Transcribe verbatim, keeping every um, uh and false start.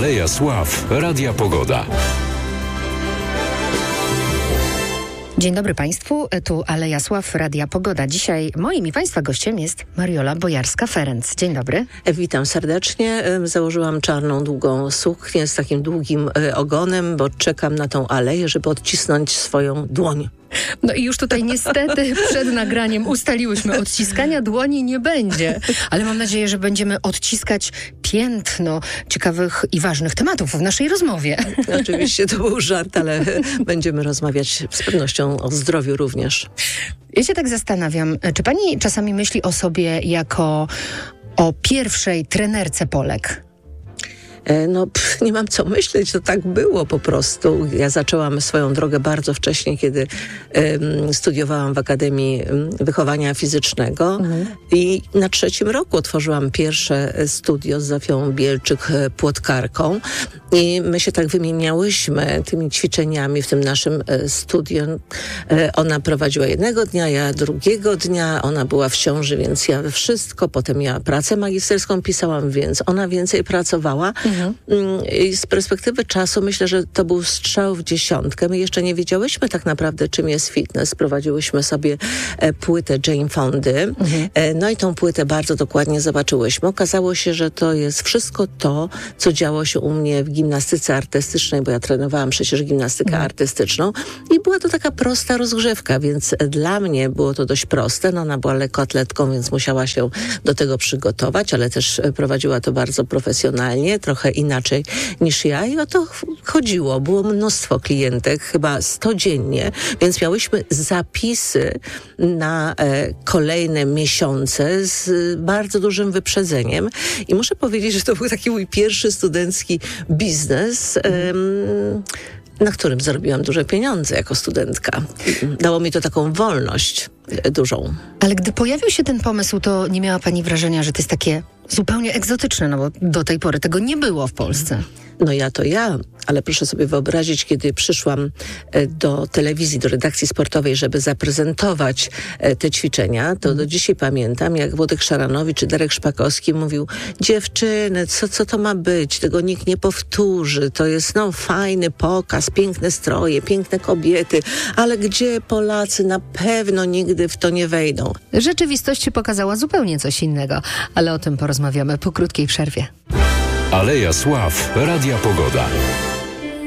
Aleja Sław, Radia Pogoda. Dzień dobry Państwu, tu Aleja Sław, Radia Pogoda. Dzisiaj moim i Państwa gościem jest Mariola Bojarska-Ferenc. Dzień dobry. Witam serdecznie. Założyłam czarną, długą suknię z takim długim ogonem, bo czekam na tą aleję, żeby odcisnąć swoją dłoń. No i już tutaj niestety przed nagraniem ustaliłyśmy, odciskania dłoni nie będzie, ale mam nadzieję, że będziemy odciskać piętno ciekawych i ważnych tematów w naszej rozmowie. Oczywiście to był żart, ale będziemy rozmawiać z pewnością o zdrowiu również. Ja się tak zastanawiam, czy pani czasami myśli o sobie jako o pierwszej trenerce Polek? No, pff, nie mam co myśleć, to tak było po prostu. Ja zaczęłam swoją drogę bardzo wcześnie, kiedy um, studiowałam w Akademii Wychowania Fizycznego mhm. i na trzecim roku otworzyłam pierwsze studio z Zofią Bielczyk-Płotkarką i my się tak wymieniałyśmy tymi ćwiczeniami w tym naszym studiu. Ona prowadziła jednego dnia, ja drugiego dnia, ona była w ciąży, więc ja wszystko, potem ja pracę magisterską pisałam, więc ona więcej pracowała. Mhm. I z perspektywy czasu myślę, że to był strzał w dziesiątkę. My jeszcze nie wiedziałyśmy tak naprawdę, czym jest fitness. Prowadziłyśmy sobie e, płytę Jane Fondy. Mhm. E, no i tą płytę bardzo dokładnie zobaczyłyśmy. Okazało się, że to jest wszystko to, co działo się u mnie w gimnastyce artystycznej, bo ja trenowałam przecież gimnastykę mhm. artystyczną i była to taka prosta rozgrzewka, więc dla mnie było to dość proste. No ona była lekkoatletką, więc musiała się do tego przygotować, ale też prowadziła to bardzo profesjonalnie, trochę inaczej niż ja i o to chodziło. Było mnóstwo klientek, chyba sto dziennie, więc miałyśmy zapisy na e, kolejne miesiące z bardzo dużym wyprzedzeniem i muszę powiedzieć, że to był taki mój pierwszy studencki biznes, em, na którym zarobiłam duże pieniądze jako studentka. Dało mi to taką wolność dużą. Ale gdy pojawił się ten pomysł, to nie miała pani wrażenia, że to jest takie zupełnie egzotyczne, no bo do tej pory tego nie było w Polsce. No ja to ja, ale proszę sobie wyobrazić, kiedy przyszłam do telewizji, do redakcji sportowej, żeby zaprezentować te ćwiczenia, to do dzisiaj pamiętam, jak Włodek Szaranowicz czy Darek Szpakowski mówił: dziewczyny, co, co to ma być? Tego nikt nie powtórzy. To jest no fajny pokaz, piękne stroje, piękne kobiety, ale gdzie Polacy na pewno nigdy w to nie wejdą? Rzeczywistość pokazała zupełnie coś innego, ale o tym porozmawiamy po krótkiej przerwie. Aleja Sław, Radia Pogoda.